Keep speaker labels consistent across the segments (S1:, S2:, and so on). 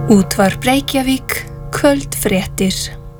S1: Útvarp Reykjavík, kvöldfréttir.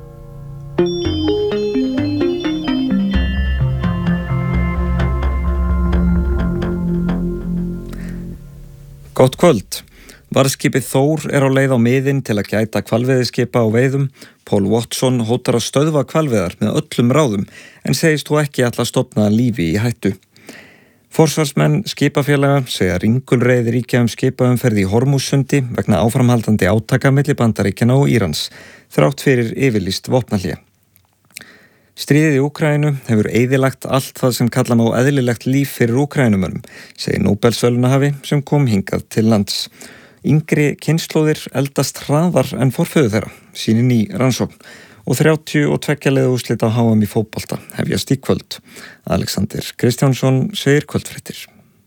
S2: Gott kvöld. Varðskipið Þór á leið á miðin til að gæta hvalveiðiskipa á veiðum. Paul Watson hótar að stöðva hvalveiðar með öllum ráðum en segist þú ekki ætla að stofna lífi í hættu. Forsvarsmenn skipafélaga segja ringulreið ríkja skipaumferð í Hormússundi vegna áframhaldandi átaka milli Bandaríkjanna og Írans, þrátt fyrir yfirlýst vopnahlé. Stríðið í Úkraínu hefur eyðilagt allt það sem kalla má eðlilegt líf fyrir Úkraínumönnum, segir Nóbelsverðlaunahafi sem kom hingað til lands. Yngri kynslóðir eldast hraðar en forfeður þeirra, sýnir ný rannsókn, og 32 liða úrslit á HM í fótbolta hefjast í kvöld. Alexander Kristjánsson segir kvöldfréttir.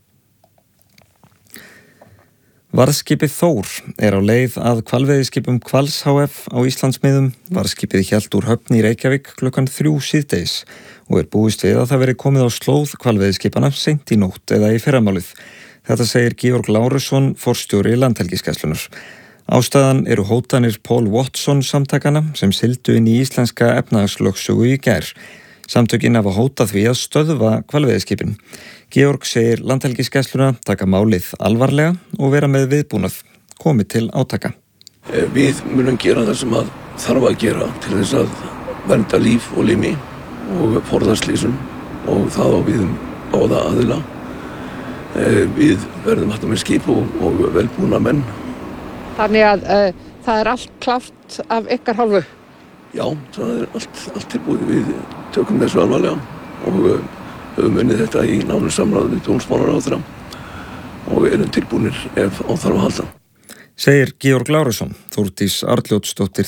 S2: Varðskipið Þór á leið að hvalveiðiskipum Hvals HF á Íslandsmiðum. Varðskipið hélt úr höfn í Reykjavík klukkan 3 síðdegis og búist við að það veri komið á slóð hvalveiðiskipana seint í nótt eða í fyrramálið. Þetta segir Georg Lárusson, forstjóri Landhelgisgæslunnar. Ástæðan eru hótanir Paul Watson samtakana sem sigldu inn í íslenska efnahagslögsögu í gær. Samtökin hafa hótað því að stöðva hvalveiðiskipin. Georg segir Landhelgisgæsluna taka málið alvarlega og vera með viðbúnað, komið til átaka.
S3: Við munum gera það sem að þarf að gera til þess að vernda líf og limi og forðast slysum og það á við báða aðila. Við verðum alltaf með skip og velbúna menn.
S4: Þannig að það allt klárt af ykkar hálfu?
S3: Já, það allt tilbúið. Við tökum þessu alvarlega og höfum unnið þetta í nánu samráði við dómsmálaráðherra og erum tilbúnir ef á þarf að halda.
S2: Segir Georg Lárusson. Þórdís Arnljótsdóttir